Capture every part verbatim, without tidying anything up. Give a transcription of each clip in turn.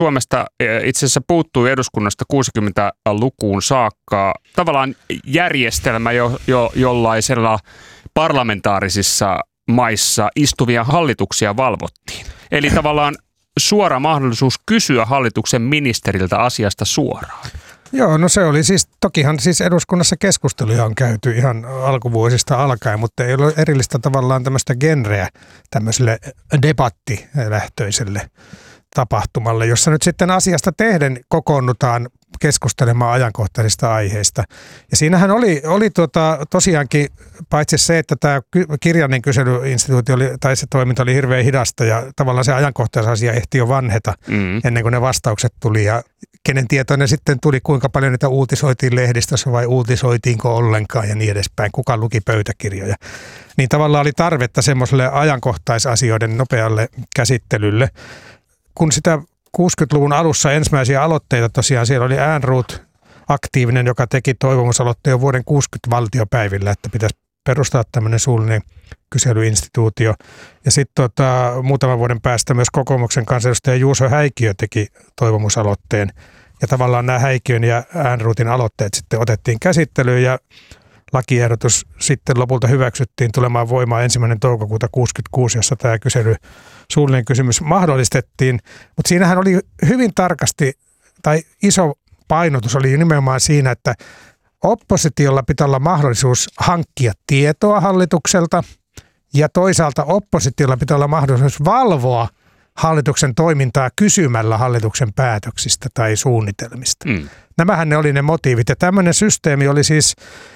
Suomesta itse asiassa puuttuu eduskunnasta kuusikymmentälukuun saakka tavallaan järjestelmä, jo, jo, jollaisella parlamentaarisissa maissa istuvia hallituksia valvottiin. Eli tavallaan suora mahdollisuus kysyä hallituksen ministeriltä asiasta suoraan. Joo, no se oli siis, tokihan siis eduskunnassa keskusteluja on käyty ihan alkuvuosista alkaen, mutta ei ole erillistä tavallaan tämmöistä genreä tämmöiselle debattilähtöiselle tapahtumalle, jossa nyt sitten asiasta tehden kokoonnutaan keskustelemaan ajankohtaisista aiheista. Ja siinähän oli, oli tuota, tosiaankin paitsi se, että tämä kirjainen kyselyinstituutti oli, tai se toiminta oli hirveän hidasta ja tavallaan se ajankohtaisasia ehti jo vanheta mm. ennen kuin ne vastaukset tuli ja kenen tietoon ne sitten tuli, kuinka paljon niitä uutisoitiin lehdistössä vai uutisoitiinko ollenkaan ja niin edespäin, kuka luki pöytäkirjoja. Niin tavallaan oli tarvetta semmoiselle ajankohtaisasioiden nopealle käsittelylle. Kun sitä kuusikymmentäluvun alussa ensimmäisiä aloitteita tosiaan, siellä oli Ehrnrooth aktiivinen, joka teki toivomusaloitteen jo vuoden kuusikymmentä valtiopäivillä, että pitäisi perustaa tämmöinen suullinen kyselyinstituutio. Ja sitten tota, muutaman vuoden päästä myös kokoomuksen kansanedustaja Juuso Häikiö teki toivomusaloitteen. Ja tavallaan nämä Häikiön ja Ehrnroothin aloitteet sitten otettiin käsittelyyn ja lakiehdotus sitten lopulta hyväksyttiin tulemaan voimaan ensimmäinen toukokuuta kuusikymmentäkuusi, jossa tämä kysely, suullinen kysymys mahdollistettiin. Mutta siinähän oli hyvin tarkasti, tai iso painotus oli nimenomaan siinä, että oppositiolla pitää olla mahdollisuus hankkia tietoa hallitukselta ja toisaalta oppositiolla pitää olla mahdollisuus valvoa hallituksen toimintaa kysymällä hallituksen päätöksistä tai suunnitelmista. Mm. Nämähän ne oli ne motiivit ja tämmöinen systeemi oli siis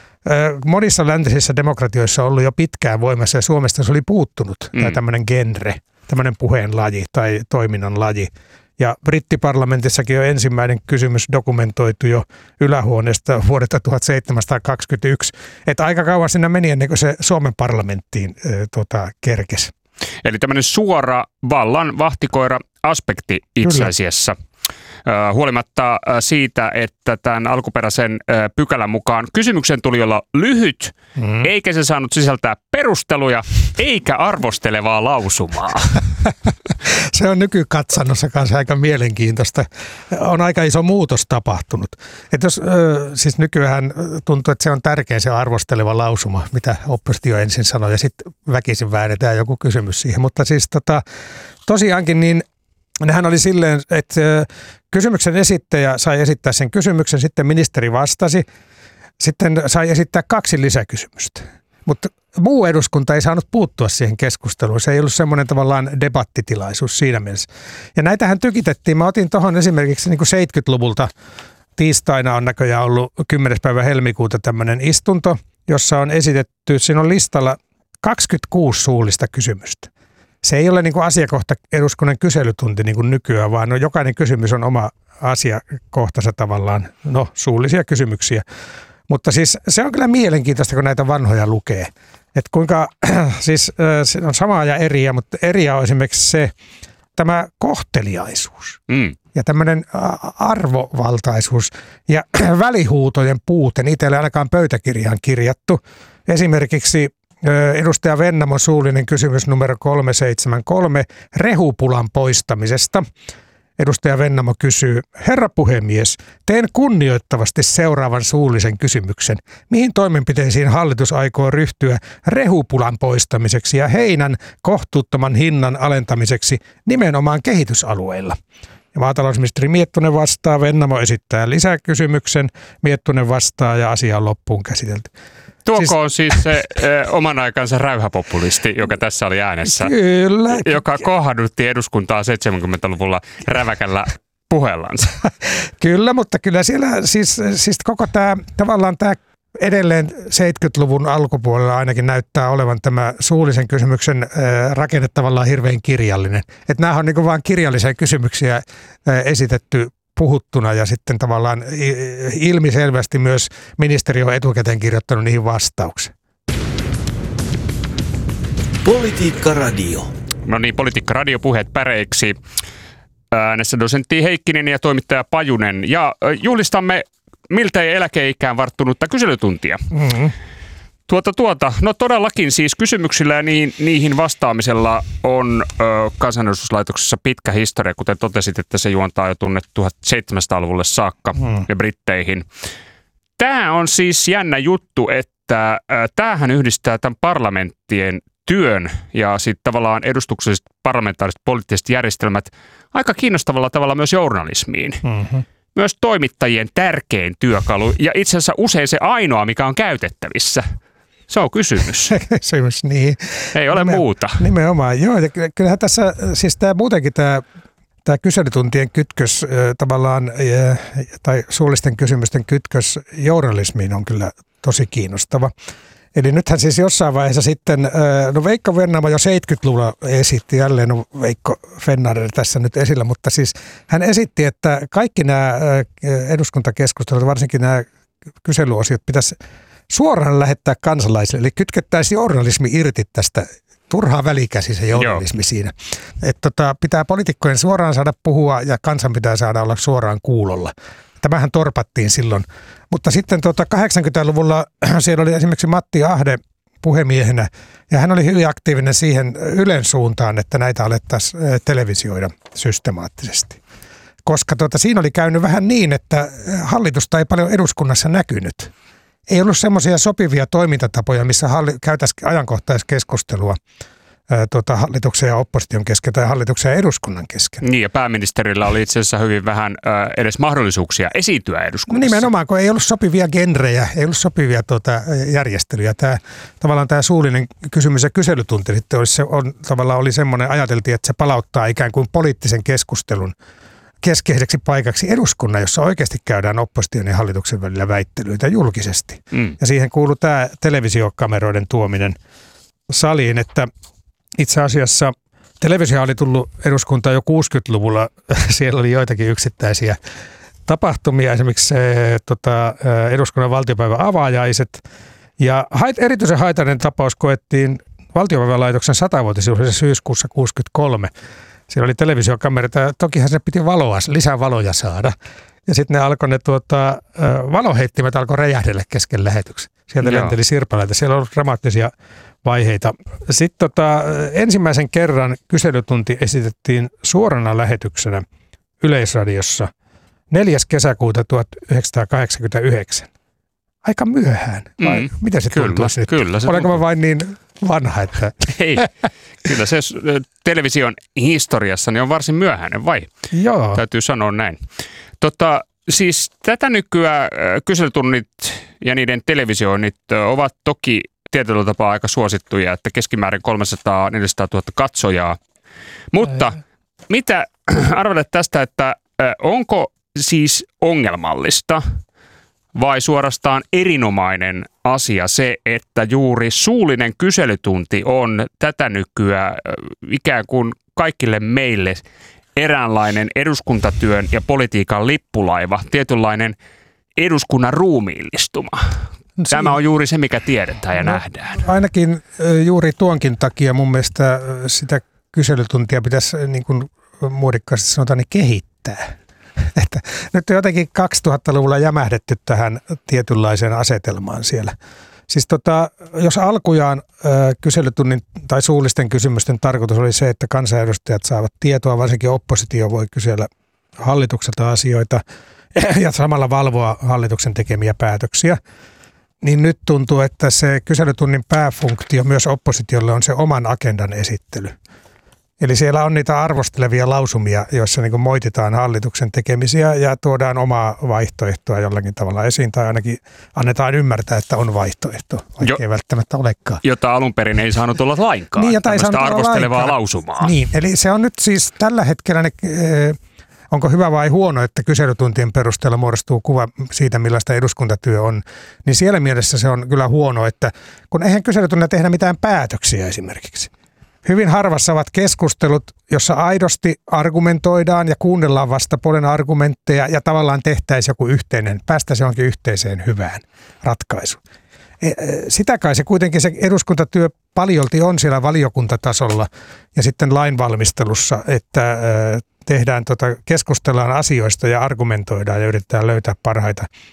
monissa läntisissä demokratioissa ollut jo pitkään voimassa ja Suomesta se oli puuttunut, mm. tämä tämmöinen genre, tämmöinen puheen laji tai toiminnan laji. Ja brittiparlamentissakin on ensimmäinen kysymys dokumentoitu jo ylähuoneesta vuodelta tuhatseitsemänsataakaksikymmentäyksi, että aika kauan siinä meni ennen kuin se Suomen parlamenttiin äh, tota, kerkesi. Eli tämmöinen suora vallan vahtikoira-aspekti itse asiassa. Huolimatta siitä, että tämän alkuperäisen pykälän mukaan kysymyksen tuli olla lyhyt, mm. eikä se saanut sisältää perusteluja, eikä arvostelevaa lausumaa. Se on nykykatsannossa kanssa aika mielenkiintoista. On aika iso muutos tapahtunut. Että jos, siis nykyään tuntuu, että se on tärkeä se arvosteleva lausuma, mitä oppositio ensin sanoi, ja sitten väkisin väännetään joku kysymys siihen. Mutta siis tota, tosiaankin niin nehän oli silleen, että kysymyksen esittäjä sai esittää sen kysymyksen, sitten ministeri vastasi, sitten sai esittää kaksi lisäkysymystä. Mutta muu eduskunta ei saanut puuttua siihen keskusteluun. Se ei ollut semmoinen tavallaan debattitilaisuus siinä mielessä. Ja näitähän tykitettiin. Mä otin tuohon esimerkiksi niin kuin seitsemänkymmentäluvulta tiistaina on näköjään ollut kymmenes päivä helmikuuta tämmöinen istunto, jossa on esitetty, siinä on listalla kaksikymmentäkuusi suullista kysymystä. Se ei ole niin kuin asiakohta eduskunnan kyselytunti niin kuin nykyään, vaan no, jokainen kysymys on oma asiakohtansa tavallaan, no suullisia kysymyksiä. Mutta siis se on kyllä mielenkiintoista, kun näitä vanhoja lukee. Että kuinka, siis se on samaa ja eriä, mutta eriä on esimerkiksi se, tämä kohteliaisuus mm. ja tämmöinen arvovaltaisuus ja välihuutojen puute. Niitä ei ole ainakaan pöytäkirjaan kirjattu. Esimerkiksi edustaja Vennamon suullinen kysymys numero kolmesataaseitsemänkymmentäkolme rehupulan poistamisesta. Edustaja Vennamo kysyy, herra puhemies, teen kunnioittavasti seuraavan suullisen kysymyksen. Mihin toimenpiteisiin hallitus aikoo ryhtyä rehupulan poistamiseksi ja heinän kohtuuttoman hinnan alentamiseksi nimenomaan kehitysalueilla? Ja maatalousministeri Miettunen vastaa, Vennamo esittää lisäkysymyksen, Miettunen vastaa ja asia on loppuun käsitelty. Tuoko on siis se ö, oman aikansa räyhäpopulisti, joka tässä oli äänessä, kyllä, joka kohdutti eduskuntaa seitsemänkymmentäluvulla räväkällä puheellansa. Kyllä, mutta kyllä siellä siis, siis koko tämä tavallaan tämä edelleen seitsemänkymmentäluvun alkupuolella ainakin näyttää olevan tämä suullisen kysymyksen äh, rakenne tavallaan hirveän kirjallinen. Että nämä on niin kuin vain kirjallisia kysymyksiä äh, esitetty puhuttuna ja sitten tavallaan ilmiselvästi myös ministeri on etukäteen kirjoittanut niihin vastauksen. Politiikka Radio. No niin, Politiikka Radio puheet päreiksi. Äänessä dosentti Heikkinen ja toimittaja Pajunen. Ja juhlistamme miltei eläkeikään varttunutta kyselytuntia. Mm-hmm. Tuota, tuota. No todellakin siis kysymyksillä ja niihin, niihin vastaamisella on ö, kansanedustuslaitoksessa pitkä historia, kuten totesit, että se juontaa jo tunne tuhatseitsemänsataaluvulle saakka hmm. ja Britteihin. Tämä on siis jännä juttu, että ö, tämähän yhdistää tämän parlamenttien työn ja sitten tavallaan edustukselliset parlamentaariset poliittiset järjestelmät aika kiinnostavalla tavalla myös journalismiin. Mm-hmm. Myös toimittajien tärkein työkalu ja itse asiassa usein se ainoa, mikä on käytettävissä. Se on kysymys. Kysymys, niin. Ei ole Nimen, muuta. Nimenomaan, joo. Ja kyllähän tässä, siis tämä muutenkin tämä, tämä kyselytuntien kytkös tavallaan, tai suullisten kysymysten kytkös journalismiin on kyllä tosi kiinnostava. Eli nythän siis jossain vaiheessa sitten, no Veikko Vennamo jo seitsemänkymmentäluvulla esitti, jälleen on Veikko Fennarer tässä nyt esillä, mutta siis hän esitti, että kaikki nämä eduskuntakeskustelut, varsinkin nämä kyselyosiot pitäisi suoraan lähettää kansalaisille, eli kytkettäisiin journalismi irti tästä, turhaa välikäsi journalismi Joo. siinä. Että tota, pitää poliitikkojen suoraan saada puhua ja kansan pitää saada olla suoraan kuulolla. Tämähän torpattiin silloin. Mutta sitten tuota kahdeksankymmentäluvulla siellä oli esimerkiksi Matti Ahde puhemiehenä ja hän oli hyvin aktiivinen siihen Ylen suuntaan, että näitä alettaisiin televisioida systemaattisesti. Koska tuota, siinä oli käynyt vähän niin, että hallitusta ei paljon eduskunnassa näkynyt. Ei ollut semmoisia sopivia toimintatapoja, missä halli- käytäisiin ajankohtaiskeskustelua Tuota, hallituksen ja opposition kesken tai hallituksen ja eduskunnan kesken. Niin ja pääministerillä oli itse asiassa hyvin vähän äh, edes mahdollisuuksia esiintyä eduskunnassa. Nimenomaan, kun ei ollut sopivia genrejä, ei ollut sopivia tuota, järjestelyjä. Tämä, tavallaan tämä suullinen kysymys ja kyselytunti sitten olisi, se on, tavallaan oli semmoinen, ajateltiin, että se palauttaa ikään kuin poliittisen keskustelun keskeiseksi paikaksi eduskunnan, jossa oikeasti käydään opposition ja hallituksen välillä väittelyitä julkisesti. Mm. Ja siihen kuului tämä televisiokameroiden tuominen saliin, että itse asiassa televisio oli tullut eduskuntaan jo kuusikymmentäluvulla. Siellä oli joitakin yksittäisiä tapahtumia, esimerkiksi se, tota, eduskunnan valtiopäivän avaajaiset. Ja hait, erityisen haitainen tapaus koettiin valtiopäivälaitoksen satavuotisjuhlassa syyskuussa kuusikymmentäkolme. Siellä oli televisiokamerat ja tokihan se piti valoa, lisää valoja saada. Ja sitten ne alkoi ne tuota, valoheittimet alkoi räjähdellä kesken lähetyksen. Sieltä Joo. lenteli sirpaleita. Siellä oli dramaattisia vaiheita. Sitten tota, ensimmäisen kerran kyselytunti esitettiin suorana lähetyksenä Yleisradiossa neljäs kesäkuuta tuhatyhdeksänsataakahdeksankymmentäyhdeksän. Aika myöhään. Vai mm, mitä se kyllä, tuntuisi nyt? Kyllä se Olenko mä vain niin vanha, että... Ei, kyllä se television historiassa niin on varsin myöhäinen, vai? Joo. Täytyy sanoa näin. Tota, siis tätä nykyään kyselytunnit ja niiden televisioinnit ovat toki tietyllä tapaa aika suosittuja, että keskimäärin kolmesataa neljäsataa tuhatta katsojaa. Mutta Ei. mitä arvelet tästä, että onko siis ongelmallista vai suorastaan erinomainen asia se, että juuri suullinen kyselytunti on tätä nykyään ikään kuin kaikille meille eräänlainen eduskuntatyön ja politiikan lippulaiva, tietynlainen eduskunnan ruumiillistuma? Tämä on juuri se, mikä tiedetään ja no, nähdään. Ainakin juuri tuonkin takia mun mielestä sitä kyselytuntia pitäisi niin kuin muodikkaasti sanotaan niin kehittää. Että nyt on jotenkin kaksituhattaluvulla jämähdetty tähän tietynlaiseen asetelmaan siellä. Siis tota, jos alkujaan ö, kyselytunnin tai suullisten kysymysten tarkoitus oli se, että kansanedustajat saavat tietoa, varsinkin oppositio voi kysellä hallitukselta asioita ja samalla valvoa hallituksen tekemiä päätöksiä, niin nyt tuntuu, että se kyselytunnin pääfunktio myös oppositiolle on se oman agendan esittely. Eli siellä on niitä arvostelevia lausumia, joissa niin kuin moititaan hallituksen tekemisiä ja tuodaan omaa vaihtoehtoa jollakin tavalla esiin, tai ainakin annetaan ymmärtää, että on vaihtoehto, vaikka ei välttämättä olekaan. Jota alun perin ei saanut olla lainkaan, niin, tämmöistä arvostelevaa lainkaan. Lausumaa. Niin, eli se on nyt siis tällä hetkellä, ne, onko hyvä vai huono, että kyselytuntien perusteella muodostuu kuva siitä, millaista eduskuntatyö on, niin siellä mielessä se on kyllä huono, että kun eihän kyselytunnilla tehdä mitään päätöksiä esimerkiksi. Hyvin harvassa ovat keskustelut, jossa aidosti argumentoidaan ja kuunnellaan vastapuolen argumentteja ja tavallaan tehtäisiin joku yhteinen, päästäisiin johonkin yhteiseen hyvään ratkaisuun. Sitä kai se kuitenkin se eduskuntatyö paljolti on siellä valiokuntatasolla ja sitten lainvalmistelussa, että tehdään tota, keskustellaan asioista ja argumentoidaan ja yritetään löytää parhaita,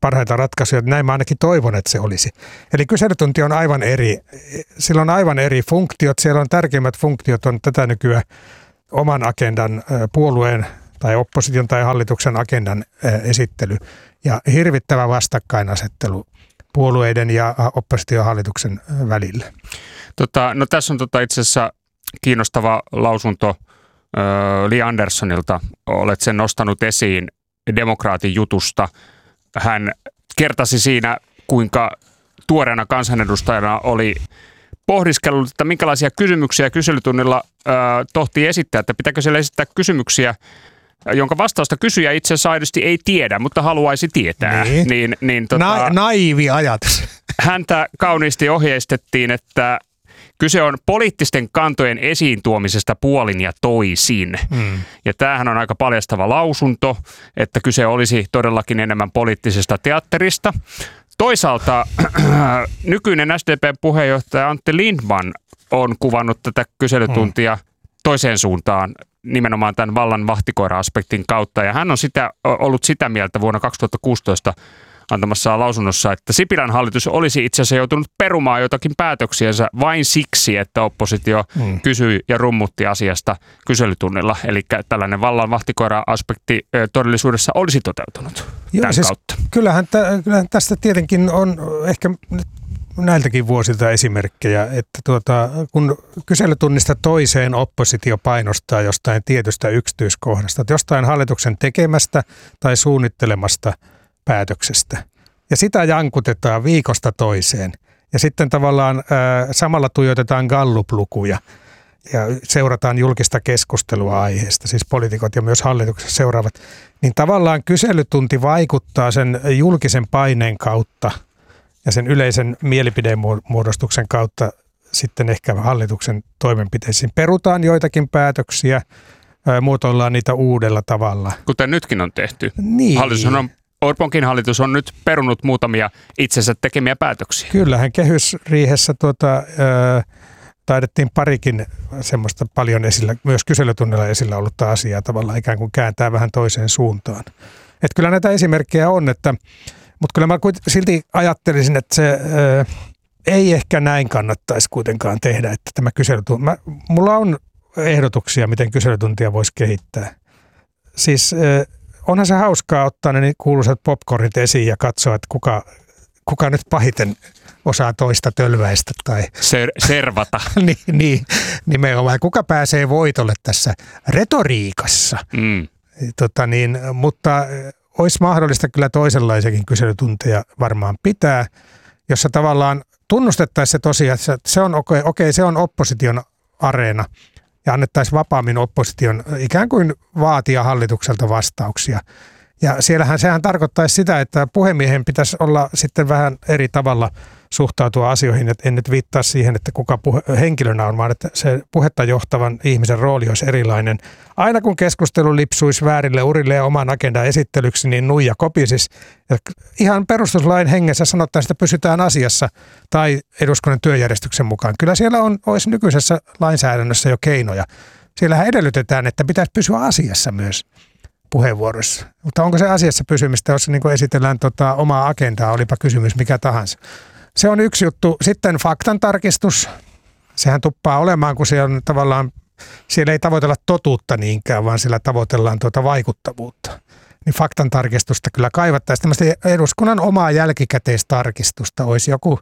parhaita ratkaisuja. Näin mä ainakin toivon, että se olisi. Eli kyselytunti on aivan eri. Sillä on aivan eri funktiot. Siellä on tärkeimmät funktiot on tätä nykyään oman agendan, puolueen tai opposition tai hallituksen agendan esittely ja hirvittävä vastakkainasettelu puolueiden ja oppositiohallituksen välillä. Tota, no tässä on tota itse asiassa kiinnostava lausunto äh, Li Anderssonilta. Olet sen nostanut esiin Demokraatin jutusta. Hän kertasi siinä, kuinka tuoreena kansanedustajana oli pohdiskellut, että minkälaisia kysymyksiä kyselytunnilla äh, tohtii esittää, että pitääkö siellä esittää kysymyksiä, jonka vastausta kysyjä itse asiassa aidosti ei tiedä, mutta haluaisi tietää. Niin. Niin, niin, tota, Na- naivi ajatus. Häntä kauniisti ohjeistettiin, että kyse on poliittisten kantojen esiin tuomisesta puolin ja toisin. Mm. Ja tämähän on aika paljastava lausunto, että kyse olisi todellakin enemmän poliittisesta teatterista. Toisaalta nykyinen S D P-puheenjohtaja Antti Lindtman on kuvannut tätä kyselytuntia mm. toiseen suuntaan, nimenomaan tämän vallan vahtikoira-aspektin kautta. Ja hän on sitä, ollut sitä mieltä vuonna kaksituhattakuusitoista antamassaan lausunnossa, että Sipilän hallitus olisi itse asiassa joutunut perumaan jotakin päätöksiänsä vain siksi, että oppositio hmm. kysyi ja rummutti asiasta kyselytunnilla. Eli tällainen vallan vahtikoira-aspekti todellisuudessa olisi toteutunut Joo, tämän siis kautta. Kyllähän, tä, kyllähän tästä tietenkin on ehkä näiltäkin vuosilta esimerkkejä, että tuota, kun kyselytunnista toiseen oppositio painostaa jostain tietystä yksityiskohdasta, että jostain hallituksen tekemästä tai suunnittelemasta päätöksestä. Ja sitä jankutetaan viikosta toiseen. Ja sitten tavallaan ää, samalla tuijotetaan Gallup-lukuja ja seurataan julkista keskustelua aiheesta, siis poliitikot ja myös hallituksessa seuraavat. Niin tavallaan kyselytunti vaikuttaa sen julkisen paineen kautta ja sen yleisen mielipidemuodostuksen kautta sitten ehkä hallituksen toimenpiteisiin. Perutaan joitakin päätöksiä, ää, muotoillaan niitä uudella tavalla. Kuten nytkin on tehty. Niin. Hallitus on Orponkin hallitus on nyt perunut muutamia itsensä tekemiä päätöksiä. Kyllähän kehysriihessä tuota, ää, taidettiin parikin semmoista paljon esillä, myös kyselytunnilla esillä ollutta asiaa tavallaan ikään kuin kääntää vähän toiseen suuntaan. Et kyllä näitä esimerkkejä on, että, mutta kyllä mä silti ajattelisin, että se ää, ei ehkä näin kannattaisi kuitenkaan tehdä, että tämä kyselytunti. Mä, mulla on ehdotuksia, miten kyselytuntia voisi kehittää. Siis ää, onhan se hauskaa ottaa ne kuuluisat popcornit esiin ja katsoa, että kuka, kuka nyt pahiten osaa toista tölväistä. Tai Ser- servata. niin, niin, nimenomaan. Kuka pääsee voitolle tässä retoriikassa. Mm. Tota niin, mutta olisi mahdollista kyllä toisenlaisiakin kyselytunteja varmaan pitää, jossa tavallaan tunnustettaisiin se tosiaan, että se on okei, okay, okay, se on opposition areena. Ja annettaisiin vapaammin opposition ikään kuin vaatia hallitukselta vastauksia. Ja siellähän sehän tarkoittaisi sitä, että puhemiehen pitäisi olla sitten vähän eri tavalla suhtautua asioihin. Et en nyt viittaa siihen, että kuka puhe, henkilönä on, vaan että se puhetta johtavan ihmisen rooli olisi erilainen. Aina kun keskustelu lipsuisi väärille urille ja oman agendan esittelyksi, niin nuija kopisis. Ja ihan perustuslain hengessä sanottaisiin, että pysytään asiassa tai eduskunnan työjärjestyksen mukaan. Kyllä siellä on, olisi nykyisessä lainsäädännössä jo keinoja. Siellähän edellytetään, että pitäisi pysyä asiassa myös puheenvuoroissa. Mutta onko se asiassa pysymistä, jos niin esitellään tota omaa agendaa, olipa kysymys mikä tahansa. Se on yksi juttu. Sitten faktan tarkistus. Sehän tuppaa olemaan, kun siellä on tavallaan, siellä ei tavoitella totuutta niinkään, vaan siellä tavoitellaan tuota vaikuttavuutta. Niin faktan tarkistusta kyllä kaivattaisiin. Tällaista eduskunnan omaa jälkikäteistarkistusta olisi joku,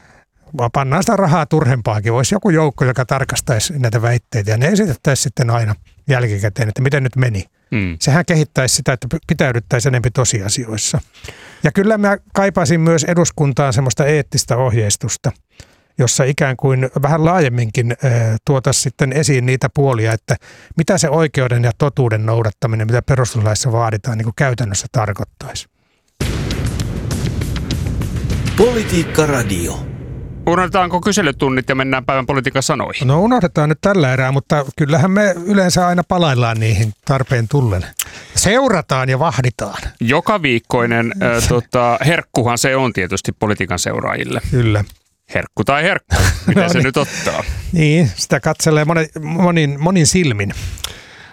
pannaan sitä rahaa turhempaakin, olisi joku joukko, joka tarkastaisi näitä väitteitä ja ne esitettäisiin sitten aina jälkikäteen, että miten nyt meni. Mm. Sehän kehittäisi sitä, että pitäydyttäisiin enemmän tosiasioissa. Ja kyllä mä kaipaisin myös eduskuntaan semmoista eettistä ohjeistusta, jossa ikään kuin vähän laajemminkin tuotaisiin sitten esiin niitä puolia, että mitä se oikeuden ja totuuden noudattaminen, mitä perustuslaissa vaaditaan, niin kuin käytännössä tarkoittaisi. Politiikka Radio. Unohdetaanko kyselytunnit ja mennään päivän politiikan sanoihin? No unohdetaan nyt tällä erää, mutta kyllähän me yleensä aina palaillaan niihin tarpeen tullen. Seurataan ja vahditaan. Joka viikkoinen äh, tota, herkkuhan se on tietysti politiikan seuraajille. Kyllä. Herkku tai herkku, miten no, se niin. nyt ottaa? Niin, sitä katselee monin, monin, monin silmin.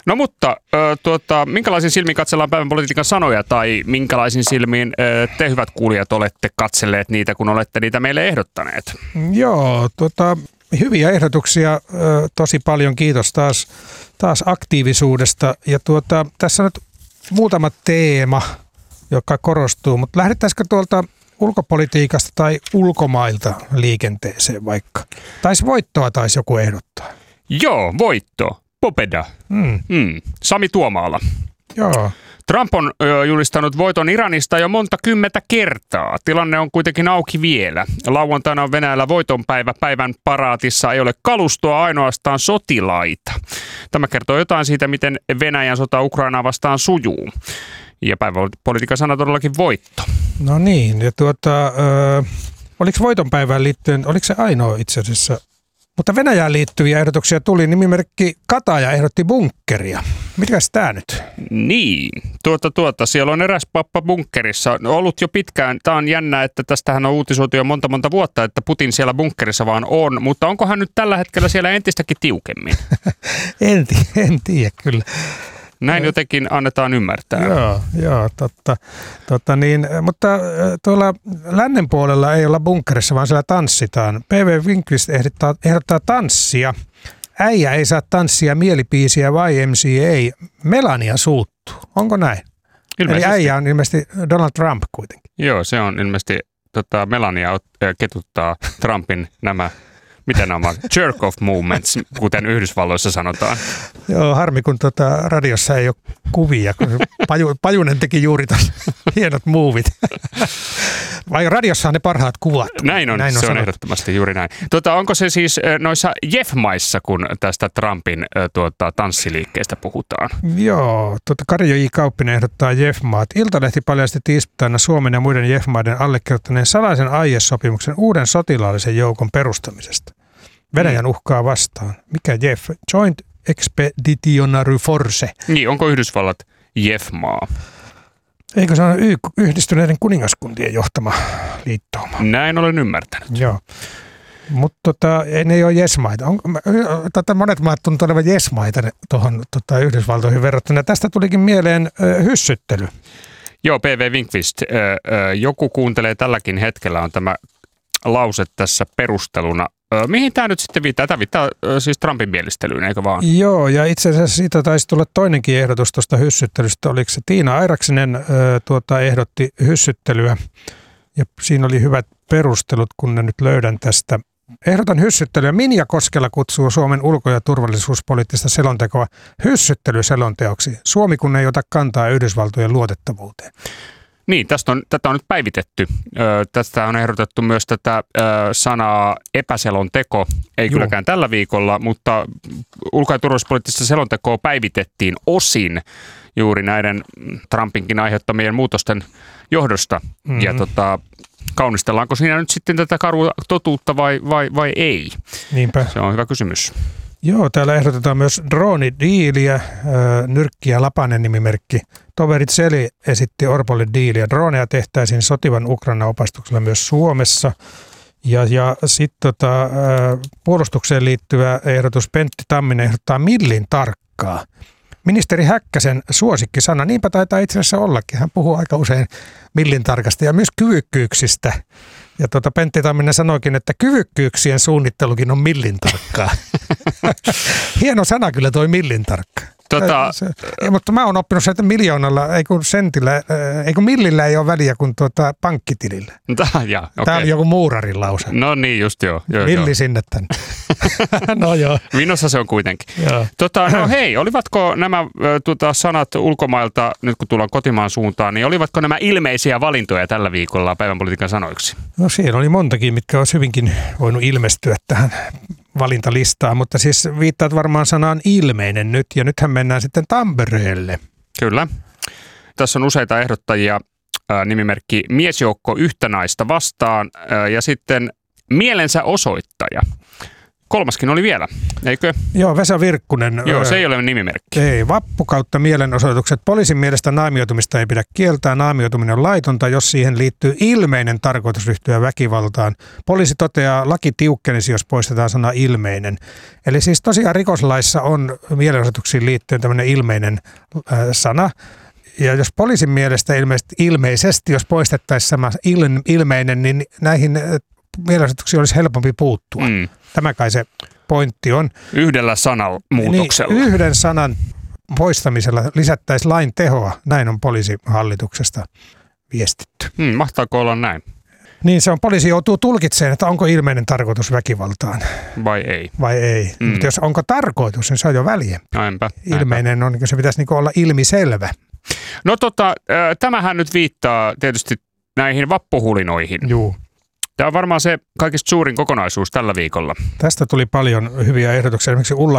No mutta ö, tuota, minkälaisin silmin katsellaan päivän politiikan sanoja tai minkälaisin silmin ö, te hyvät kuulijat olette katselleet niitä, kun olette niitä meille ehdottaneet? Joo, tota, hyviä ehdotuksia, ö, tosi paljon kiitos taas, taas aktiivisuudesta ja tuota, tässä nyt muutama teema, joka korostuu, mutta lähdettäisikö tuolta ulkopolitiikasta tai ulkomailta liikenteeseen vaikka? Taisi voittoa taisi joku ehdottaa. Joo, voitto. Popeda. Mm. Mm. Sami Tuomaala. Joo. Trump on ö, julistanut voiton Iranista jo monta kymmentä kertaa. Tilanne on kuitenkin auki vielä. Lauantaina on Venäjällä voitonpäivä. Päivän paraatissa ei ole kalustoa, ainoastaan sotilaita. Tämä kertoo jotain siitä, miten Venäjän sota Ukrainaa vastaan sujuu. Ja päivänpolitiikan sana todellakin voitto. No niin, ja tuota, ö, oliko voitonpäivään liittyen, oliko se ainoa itse asiassa? Mutta Venäjään liittyviä ehdotuksia tuli, nimimerkki Kataja ehdotti bunkkeria. Mitäs tää nyt? Niin, tuota tuota, siellä on eräs pappa bunkkerissa. No, ollut jo pitkään. Tämä on jännä, että tästähän on uutisoitu jo monta monta vuotta, että Putin siellä bunkkerissa vaan on. Mutta onko hän nyt tällä hetkellä siellä entistäkin tiukemmin? en, en tiedä kyllä. Näin jotenkin annetaan ymmärtää. Joo, joo totta. totta niin, mutta tuolla lännen puolella ei olla bunkkerissa, vaan siellä tanssitaan. P V Winkvist ehdottaa, ehdottaa tanssia. Äijä ei saa tanssia, mielipiisiä Y M C A. Melania suuttuu. Onko näin? Ilmeisesti. Eli äijä on ilmeisesti Donald Trump kuitenkin. Joo, se on ilmeisesti tota, Melania ketuttaa Trumpin nämä, mitä nämä on, jerk off movements, kuten Yhdysvalloissa sanotaan. Joo, harmi kun tota, radiossa ei ole kuvia, kun Paju, Pajunen teki juuri tuossa hienot movit. Vai radiossa on ne parhaat kuvat? Näin on, näin on se on ehdottomasti juuri näin. Tota, onko se siis noissa Jeff-maissa, kun tästä Trumpin tuota, tanssiliikkeestä puhutaan? Joo, tuota, Kari J. Kauppinen ehdottaa Jeff-maat. Iltalehti paljasti tiistaina Suomen ja muiden Jeff-maiden allekirjoittaneen salaisen aiesopimuksen uuden sotilaallisen joukon perustamisesta. Venäjän uhkaa vastaan. Mikä Jeff? Joint Expeditionary Force. Niin, onko Yhdysvallat Jeff-maa? Eikö se ole yhdistyneiden kuningaskuntien johtama liittouma? Näin olen ymmärtänyt. Joo. Mutta tota, ne ei ole jesmaita. On, tota, monet maat tuntuu olevan jesmaita tuohon tota, Yhdysvaltoihin verrattuna. Tästä tulikin mieleen ö, hyssyttely. Joo, P V Winkvist. Ö, ö, joku kuuntelee tälläkin hetkellä, on tämä lause tässä perusteluna. Ö, mihin tämä nyt sitten viittaa? Tämä viittaa ö, siis Trumpin mielistelyyn, eikö vaan? Joo, ja itse asiassa siitä taisi tulla toinenkin ehdotus tuosta hyssyttelystä. Oliko se Tiina Airaksinen ö, tuota, ehdotti hyssyttelyä, ja siinä oli hyvät perustelut, kun ne nyt löydän tästä. Ehdotan hyssyttelyä. Minja Koskela kutsuu Suomen ulko- ja turvallisuuspoliittista selontekoa hyssyttelyselonteoksi. Suomi kun ei ota kantaa Yhdysvaltojen luotettavuuteen. Niin, tästä on, tätä on nyt päivitetty. Ö, tästä on ehdotettu myös tätä ö, sanaa epäselonteko. Ei Juh. kylläkään tällä viikolla, mutta ulko- ja turvallisuuspoliittista selontekoa päivitettiin osin juuri näiden Trumpinkin aiheuttamien muutosten johdosta. Mm-hmm. Ja tota, kaunistellaanko siinä nyt sitten tätä karua totuutta vai, vai, vai ei? Niinpä. Se on hyvä kysymys. Joo, täällä ehdotetaan myös droonidiiliä, Nyrkki ja Lapanen nimimerkki. Toverit Seli esitti Orpolle diiliä. Droneja tehtäisiin sotivan Ukraina-opastuksella myös Suomessa. Ja, ja sitten tota, puolustukseen liittyvä ehdotus Pentti Tamminen ehdottaa millin tarkkaa. Ministeri Häkkäsen suosikkisana, niinpä taitaa itse asiassa ollakin. Hän puhuu aika usein millin tarkasta ja myös kyvykkyyksistä. Ja tuota Pentti Tamminen sanoikin, että kyvykkyyksien suunnittelukin on millin tarkkaa. Hieno sana kyllä toi millin tarkka. Tota, se, ja, mutta mä oon oppinut se, että miljoonalla, ei kun sentillä, ei kun millillä ei ole väliä kuin tuota pankkitilillä. Tää, ja, okay. Tämä on joku muurarin lause. No niin, just joo. joo Milli joo. sinne tänne. No joo. Minussa se on kuitenkin. Joo. Tota, no hei, olivatko nämä tuota, sanat ulkomailta, nyt kun tullaan kotimaan suuntaan, niin olivatko nämä ilmeisiä valintoja tällä viikolla päivän politiikan sanoiksi? No siinä oli montakin, mitkä olisi hyvinkin voinut ilmestyä tähän valintalistaan, mutta siis viittaat varmaan sanaan ilmeinen nyt, ja nythän mennään sitten Tampereelle. Kyllä. Tässä on useita ehdottajia, ää, nimimerkki miesjoukko yhtä naista vastaan, ää, ja sitten mielensä osoittaja. Kolmaskin oli vielä, eikö? Joo, Vesa Virkkunen. Joo, se ei ole nimimerkki. Ei, vappu kautta mielenosoitukset. Poliisin mielestä naamioitumista ei pidä kieltää. Naamioituminen on laitonta, jos siihen liittyy ilmeinen tarkoitus ryhtyä väkivaltaan. Poliisi toteaa, laki tiukkenisi, jos poistetaan sana ilmeinen. Eli siis tosiaan rikoslaissa on mielenosoituksiin liittyen tämmöinen ilmeinen äh, sana. Ja jos poliisin mielestä ilmeisesti, ilmeisesti jos poistettaisiin sama il, ilmeinen, niin näihin mielenosoituksiin olisi helpompi puuttua. Mm. Tämä kai se pointti on. Yhdellä sanan muutoksella. Niin, yhden sanan poistamisella lisättäisiin lain tehoa. Näin on poliisihallituksesta viestitty. Hmm, mahtaako olla näin? Niin se on, poliisi joutuu tulkitsemaan, että onko ilmeinen tarkoitus väkivaltaan. Vai ei. Vai ei. Mm. Mutta jos onko tarkoitus, niin se on jo väliä. Näinpä. Ilmeinen on, se pitäisi niinku olla ilmiselvä. No tota, äh, tämähän nyt viittaa tietysti näihin vappuhulinoihin. Juu. Tämä on varmaan se kaikista suurin kokonaisuus tällä viikolla. Tästä tuli paljon hyviä ehdotuksia. Esimerkiksi Ulla